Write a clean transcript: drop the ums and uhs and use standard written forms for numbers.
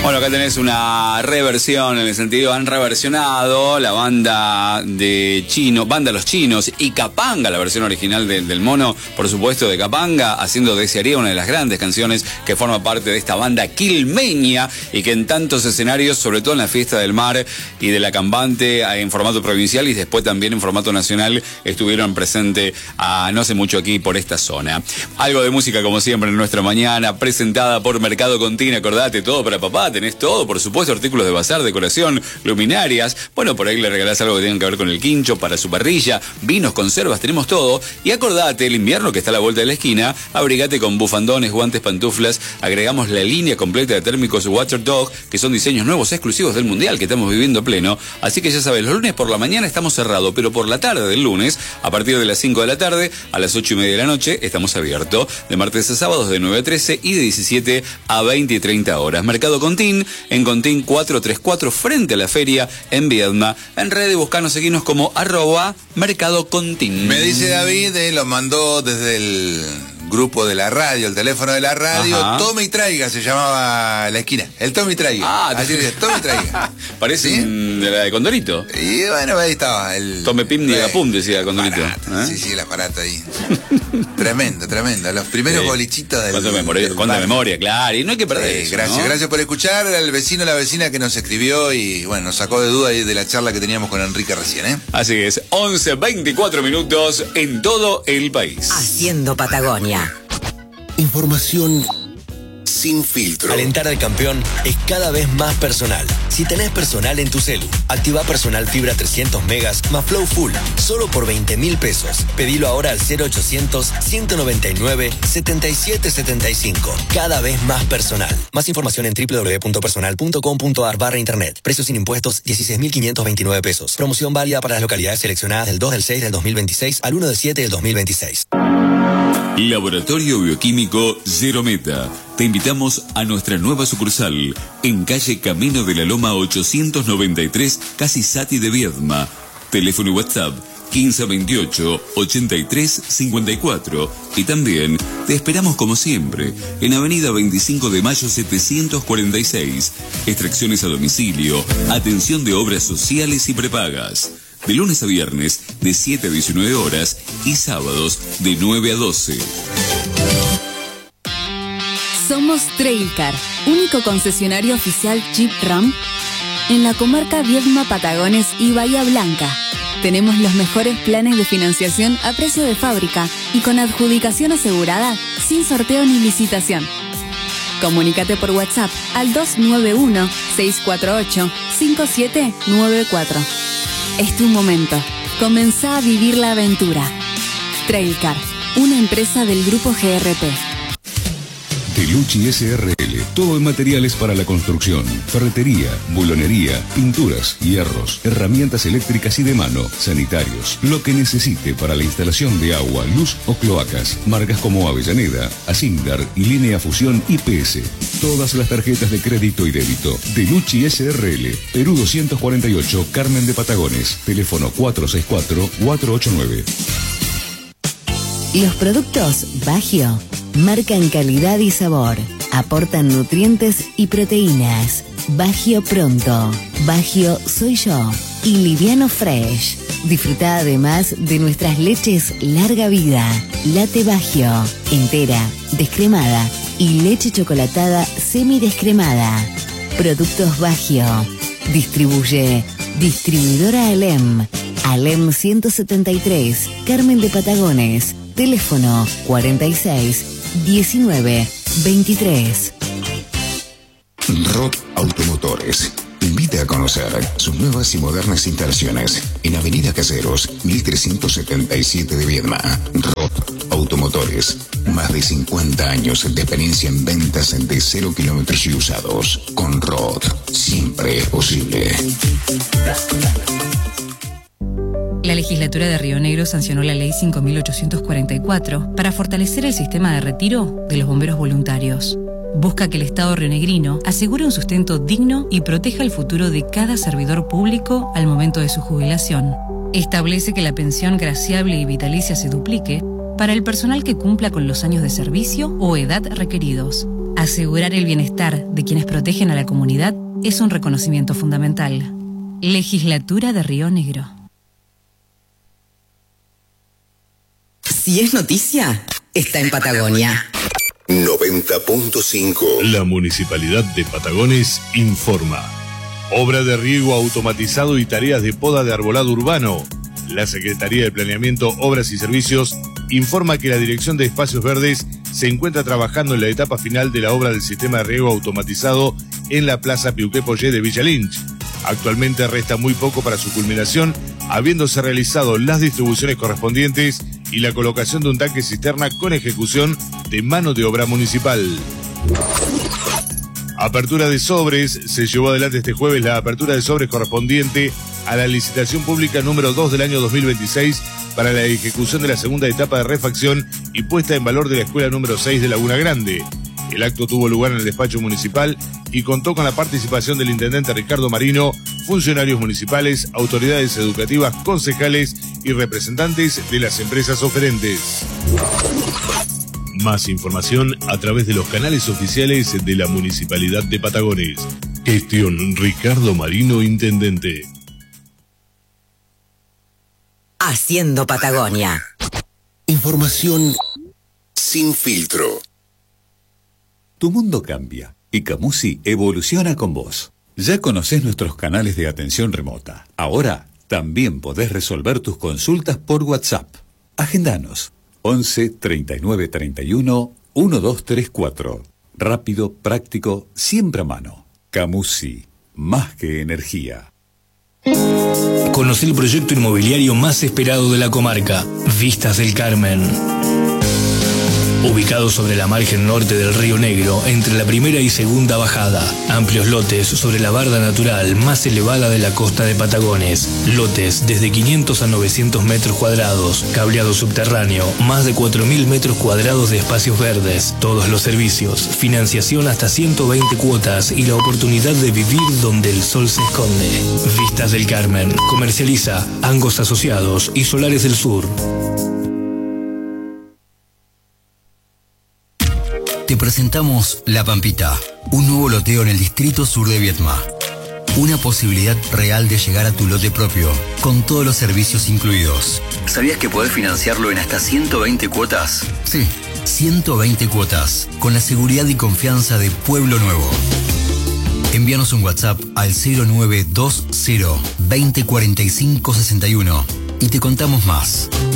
Bueno, acá tenés una reversión, en el sentido han reversionado la banda de Los Chinos y Capanga, la versión original del mono, por supuesto, de Capanga, haciendo Desearía, una de las grandes canciones que forma parte de esta banda quilmeña y que en tantos escenarios, sobre todo en la Fiesta del Mar y de la Cambante, en formato provincial y después también en formato nacional, estuvieron presentes no hace mucho aquí por esta zona. Algo de música como siempre en nuestra mañana, presentada por Mercado Contín. Acordate, todo para papá, tenés todo, por supuesto, artículos de bazar, decoración, luminarias. Bueno, por ahí le regalás algo que tenga que ver con el quincho, para su parrilla, vinos, conservas, tenemos todo. Y acordate, el invierno que está a la vuelta de la esquina, abrigate con bufandones, guantes, pantuflas. Agregamos la línea completa de térmicos Waterdog, que son diseños nuevos exclusivos del Mundial que estamos viviendo pleno. Así que ya sabes, los lunes por la mañana estamos cerrados, pero por la tarde del lunes, a partir de las 5 de la tarde, a las 8:30 de la noche, estamos abiertos. De martes a sábados de 9 a 13 y de 17 a 20 y 30 horas. Mercado Contín, en Contín 434, frente a la feria en Viedma. En redes, buscanos, seguirnos como @Mercado Contín. Me dice David, lo mandó desde el grupo de la radio, el teléfono de la radio. Ajá. Tome y traiga, se llamaba la esquina. El Tome y traiga. Así dice, Tome y traiga. Parece de la de Condorito. Y bueno, ahí estaba. El Tome Pim ni Pum, decía Condorito. Sí, el aparato ahí. Tremendo. Los primeros bolichitos del... Cuánta memoria, claro. Y no hay que perder eso, gracias, ¿no? Gracias por escuchar al vecino, la vecina que nos escribió y bueno, nos sacó de duda ahí de la charla que teníamos con Enrique recién, ¿eh? Así es, 11:24 minutos en todo el país. Haciendo Patagonia. Información sin filtro. Alentar al campeón es cada vez más personal. Si tenés personal en tu celu, activa personal fibra 300 megas más Flow Full, solo por 20.000 pesos. Pedilo ahora al 0800-199-7775. Cada vez más personal. Más información en www.personal.com.ar/internet. Precios sin impuestos, 16.529 pesos. Promoción válida para las localidades seleccionadas del 2/6 del 2026 al 1/7 del 2026. Laboratorio Bioquímico Zero Meta. Te invitamos a nuestra nueva sucursal en calle Camino de la Loma 893, casi Sati de Viedma. Teléfono y WhatsApp 1528-8354. Y también te esperamos como siempre en Avenida 25 de Mayo 746. Extracciones a domicilio, atención de obras sociales y prepagas. De lunes a viernes, de 7 a 19 horas y sábados, de 9 a 12. Somos Trailcar, único concesionario oficial Jeep Ram en la comarca Viedma, Patagones y Bahía Blanca. Tenemos los mejores planes de financiación a precio de fábrica y con adjudicación asegurada, sin sorteo ni licitación. Comunícate por WhatsApp al 291-648-5794. Es tu momento. Comenzá a vivir la aventura. Trailcar, una empresa del grupo GRP. Delucci SRL, todo en materiales para la construcción, ferretería, bulonería, pinturas, hierros, herramientas eléctricas y de mano, sanitarios, lo que necesite para la instalación de agua, luz o cloacas, marcas como Avellaneda, Asindar y Línea Fusión IPS. Todas las tarjetas de crédito y débito. Delucci SRL, Perú 248, Carmen de Patagones, teléfono 464-489. Los productos Bagio marcan calidad y sabor, aportan nutrientes y proteínas. Bagio Pronto, Bagio Soy Yo y Liviano Fresh. Disfruta además de nuestras leches Larga Vida, Latte Bagio, entera, descremada y leche chocolatada semidescremada. Productos Bagio. Distribuye Distribuidora Alem. Alem 173, Carmen de Patagones. Teléfono 46 19 23. Roth Automotores invita a conocer sus nuevas y modernas instalaciones en Avenida Caseros 1377 de Viedma. Roth Automotores, más de 50 años de experiencia en ventas de 0 kilómetros y usados. Con Roth siempre es posible. La legislatura de Río Negro sancionó la ley 5.844 para fortalecer el sistema de retiro de los bomberos voluntarios. Busca que el Estado rionegrino asegure un sustento digno y proteja el futuro de cada servidor público al momento de su jubilación. Establece que la pensión graciable y vitalicia se duplique para el personal que cumpla con los años de servicio o edad requeridos. Asegurar el bienestar de quienes protegen a la comunidad es un reconocimiento fundamental. Legislatura de Río Negro. Si es noticia, está en Patagonia. 90.5. La Municipalidad de Patagones informa. Obra de riego automatizado y tareas de poda de arbolado urbano. La Secretaría de Planeamiento, Obras y Servicios informa que la Dirección de Espacios Verdes se encuentra trabajando en la etapa final de la obra del sistema de riego automatizado en la Plaza Piuqué-Pollé de Villa Lynch. Actualmente resta muy poco para su culminación, habiéndose realizado las distribuciones correspondientes y la colocación de un tanque cisterna con ejecución de mano de obra municipal. Apertura de sobres. Se llevó adelante este jueves la apertura de sobres correspondiente a la licitación pública número 2 del año 2026 para la ejecución de la segunda etapa de refacción y puesta en valor de la escuela número 6 de Laguna Grande. El acto tuvo lugar en el despacho municipal y contó con la participación del intendente Ricardo Marino, funcionarios municipales, autoridades educativas, concejales y representantes de las empresas oferentes. Más información a través de los canales oficiales de la Municipalidad de Patagones. Gestión Ricardo Marino, intendente. Haciendo Patagonia. Información sin filtro. Tu mundo cambia y Camusi evoluciona con vos. Ya conocés nuestros canales de atención remota. Ahora también podés resolver tus consultas por WhatsApp. Agendanos 11 39 31 1234. Rápido, práctico, siempre a mano. Camusi, más que energía. Conocí el proyecto inmobiliario más esperado de la comarca, Vistas del Carmen. Ubicado sobre la margen norte del Río Negro, entre la primera y segunda bajada. Amplios lotes sobre la barda natural más elevada de la costa de Patagones. Lotes desde 500 a 900 metros cuadrados. Cableado subterráneo, más de 4.000 metros cuadrados de espacios verdes. Todos los servicios, financiación hasta 120 cuotas y la oportunidad de vivir donde el sol se esconde. Vistas del Carmen. Comercializa Angos Asociados y Solares del Sur. Te presentamos La Pampita, un nuevo loteo en el distrito sur de Viedma. Una posibilidad real de llegar a tu lote propio, con todos los servicios incluidos. ¿Sabías que podés financiarlo en hasta 120 cuotas? Sí, 120 cuotas, con la seguridad y confianza de Pueblo Nuevo. Envíanos un WhatsApp al 0920 2045 61 y te contamos más.